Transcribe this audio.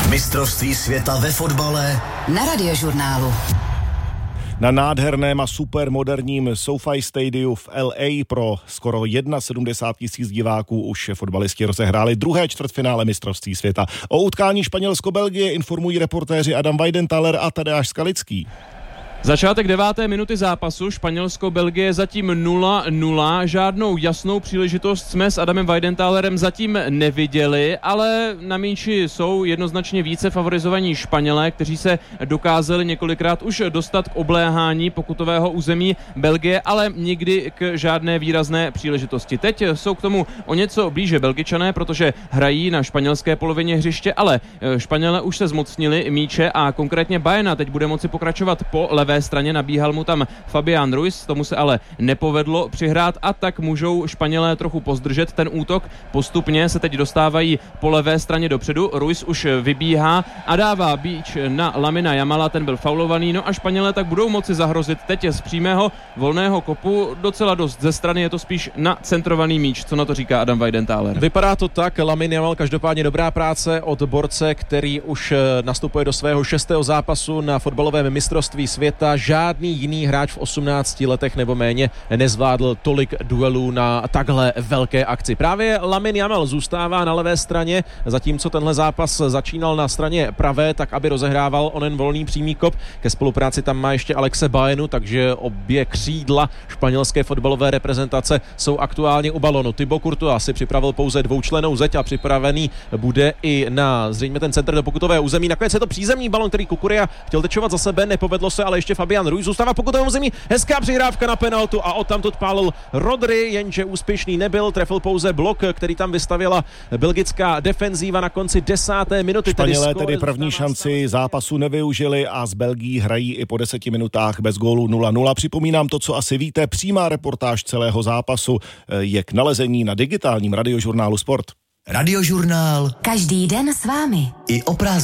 Mistrovství světa ve fotbale na Radiožurnálu. Na nádherném a supermoderním SoFi Stadiu v LA pro skoro 71 000 diváků už fotbalisti rozehráli druhé čtvrtfinále mistrovství světa. O utkání Španělsko-Belgie informují reportéři Adam Weidenthaler a Tadeáš Skalický. Začátek 9. minuty zápasu, Španělsko-Belgie zatím 0-0, žádnou jasnou příležitost jsme s Adamem Weidenthalerem zatím neviděli, ale na míči jsou jednoznačně více favorizovaní Španělé, kteří se dokázali několikrát už dostat k obléhání pokutového území Belgie, ale nikdy k žádné výrazné příležitosti. Teď jsou k tomu o něco blíže Belgičané, protože hrají na španělské polovině hřiště, ale Španělé už se zmocnili míče a konkrétně Baena teď bude moci pokračovat po levé straně, nabíhal mu tam Fabián Ruiz, tomu se ale nepovedlo přihrát a tak můžou Španělé trochu pozdržet ten útok. Postupně se teď dostávají po levé straně dopředu, Ruiz už vybíhá a dává bič na Lamina Jamala, ten byl faulovaný, no a Španělé tak budou moci zahrozit teď z přímého volného kopu docela dost ze strany, je to spíš na centrovaný míč. Co na to říká Adam Weidenthaler? Vypadá to tak, Lamin Jamal každopádně dobrá práce od borce, který už nastupuje do svého 6. zápasu na fotbalovém mistrovství světa. Žádný jiný hráč v 18 letech nebo méně nezvládl tolik duelů na takhle velké akci. Právě Lamin Jamal zůstává na levé straně, zatímco tenhle zápas začínal na straně pravé, tak aby rozehrával onen volný přímý kop. Ke spolupráci tam má ještě Alexe Baenu, takže obě křídla španělské fotbalové reprezentace jsou aktuálně u balonu. Thibaut Courtois si připravil pouze dvoučlennou zeď a připravený bude i na zřejmě ten centr do pokutové území. Nakonec je to přízemní balon, který Cucurella chtěl tečovat za sebe, nepovedlo se, ale ještě Fabián Ruiz zůstává v pokutovém území. Hezká přihrávka na penaltu a odtamtud pálil Rodri, jenže úspěšný nebyl, trefil pouze blok, který tam vystavila belgická defenzíva na konci 10. minuty. Španělé tedy první šanci zápasu nevyužili a z Belgií hrají i po 10 minutách bez gólu 0-0. Připomínám to, co asi víte, přímá reportáž celého zápasu je k nalezení na digitálním Radiožurnálu Sport. Radiožurnál Každý den s vámi. i o prázdninách.